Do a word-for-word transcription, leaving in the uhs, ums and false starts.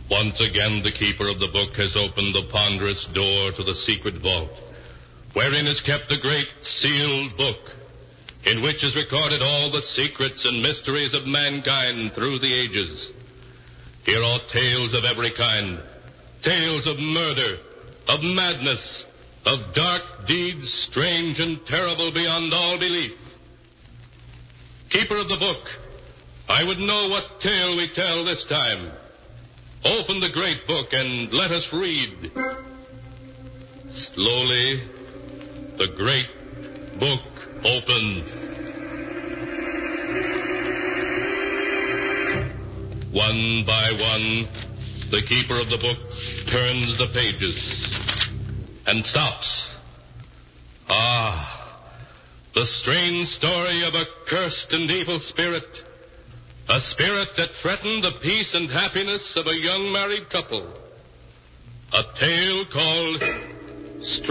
Once again, the keeper of the book has opened the ponderous door to the secret vault, wherein is kept the great sealed book, in which is recorded all the secrets and mysteries of mankind through the ages. Here are tales of every kind, tales of murder, of madness, of dark deeds strange and terrible beyond all belief. Keeper of the book, I would know what tale we tell this time. Open the great book and let us read. Slowly, the great book opened. One by one, the keeper of the book turns the pages and stops. Ah, the strange story of a cursed and evil spirit. A spirit that threatened the peace and happiness of a young married couple. A tale called